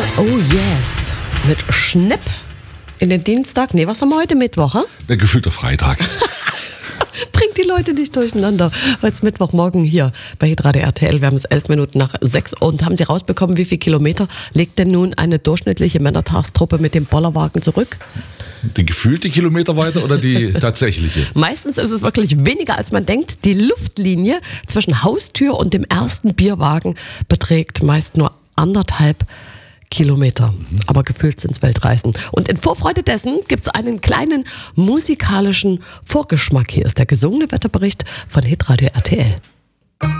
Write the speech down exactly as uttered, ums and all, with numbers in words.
Oh yes, mit Schnipp in den Dienstag. Nee, was haben wir heute? Mittwoch, hä? Der gefühlte Freitag. Bringt die Leute nicht durcheinander. Heute ist Mittwochmorgen hier bei Hitradio R T L. Wir haben es elf Minuten nach sechs. Und haben Sie rausbekommen, wie viele Kilometer legt denn nun eine durchschnittliche Männertagstruppe mit dem Bollerwagen zurück? Die gefühlte Kilometerweite oder die tatsächliche? Meistens ist es wirklich weniger, als man denkt. Die Luftlinie zwischen Haustür und dem ersten Bierwagen beträgt meist nur anderthalb Kilometer. Aber gefühlt sind es Weltreisen. Und in Vorfreude dessen gibt es einen kleinen musikalischen Vorgeschmack. Hier ist der gesungene Wetterbericht von Hitradio R T L.